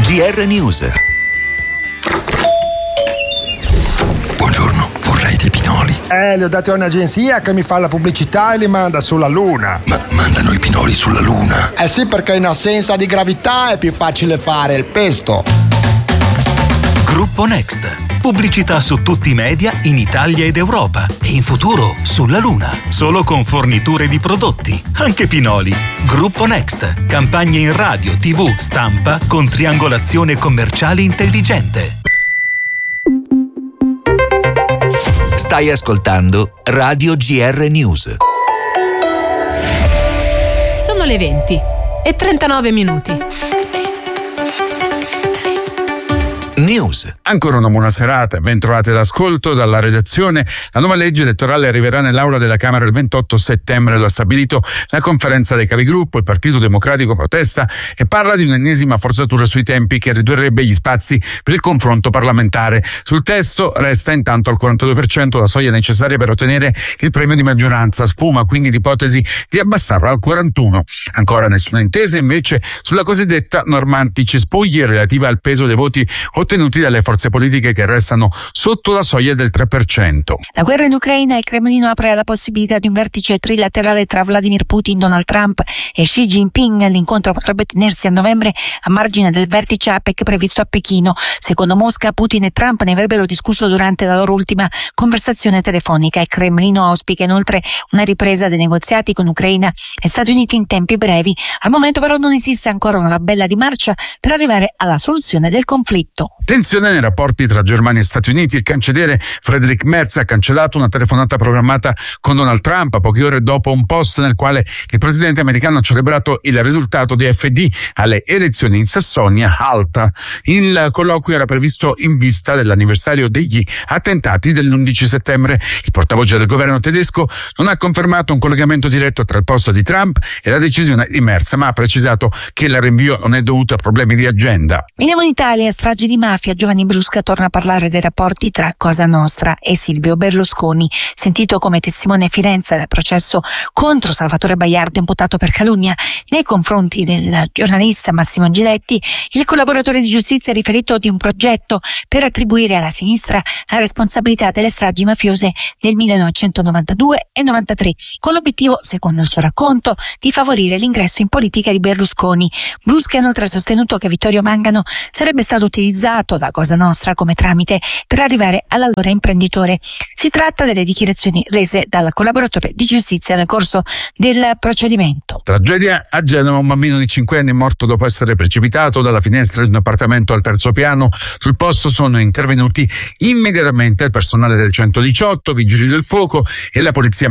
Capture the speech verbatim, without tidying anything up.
G R News. Buongiorno, vorrei dei pinoli. Eh, li ho dati a un'agenzia che mi fa la pubblicità e li manda sulla Luna. Ma mandano i pinoli sulla Luna? Eh sì, perché in assenza di gravità è più facile fare il pesto. Gruppo Next. Pubblicità su tutti i media in Italia ed Europa e in futuro sulla Luna. Solo con forniture di prodotti, anche pinoli. Gruppo Next. Campagne in radio, tivù, stampa con triangolazione commerciale intelligente. Stai ascoltando Radio G R News. Sono le venti e trentanove minuti. News. Ancora una buona serata, ben trovate d'ascolto dalla redazione. La nuova legge elettorale arriverà nell'aula della Camera il ventotto settembre, lo ha stabilito la conferenza dei capigruppo. Il Partito Democratico protesta e parla di un'ennesima forzatura sui tempi che ridurrebbe gli spazi per il confronto parlamentare. Sul testo resta intanto al quarantadue per cento la soglia necessaria per ottenere il premio di maggioranza, sfuma quindi l'ipotesi di abbassarla al quarantuno. Ancora nessuna intesa invece sulla cosiddetta norma antici-spogli relativa al peso dei voti ottenuti dalle forze politiche che restano sotto la soglia del tre per cento. La guerra in Ucraina, il Cremlino apre alla possibilità di un vertice trilaterale tra Vladimir Putin, Donald Trump e Xi Jinping. L'incontro potrebbe tenersi a novembre a margine del vertice A P E C previsto a Pechino. Secondo Mosca, Putin e Trump ne avrebbero discusso durante la loro ultima conversazione telefonica. Il Cremlino auspica inoltre una ripresa dei negoziati con Ucraina e Stati Uniti in tempi brevi. Al momento però non esiste ancora una tabella di marcia per arrivare alla soluzione del conflitto. Tensione nei rapporti tra Germania e Stati Uniti. Il cancelliere Friedrich Merz ha cancellato una telefonata programmata con Donald Trump a poche ore dopo un post nel quale il presidente americano ha celebrato il risultato di A F D alle elezioni in Sassonia-Alta. Il colloquio era previsto in vista dell'anniversario degli attentati dell'undici settembre. Il portavoce del governo tedesco non ha confermato un collegamento diretto tra il posto di Trump e la decisione di Merz, ma ha precisato che il rinvio non è dovuto a problemi di agenda. Veniamo in Italia, stragi di mafia. Giovanni Brusca torna a parlare dei rapporti tra Cosa Nostra e Silvio Berlusconi. Sentito come testimone a Firenze del processo contro Salvatore Baiardo imputato per calunnia nei confronti del giornalista Massimo Giletti, il collaboratore di giustizia ha riferito di un progetto per attribuire alla sinistra la responsabilità delle stragi mafiose del millenovecentonovantadue e novantatré, con l'obiettivo, secondo il suo racconto, di favorire l'ingresso in politica di Berlusconi. Brusca ha inoltre sostenuto che Vittorio Mangano sarebbe stato utilizzato da Cosa Nostra come tramite per arrivare all'allora imprenditore. Si tratta delle dichiarazioni rese dal collaboratore di giustizia nel corso del procedimento. Tragedia a Genova, un bambino di cinque anni è morto dopo essere precipitato dalla finestra di un appartamento al terzo piano. Sul posto sono intervenuti immediatamente il personale del centodiciotto, vigili del fuoco e la polizia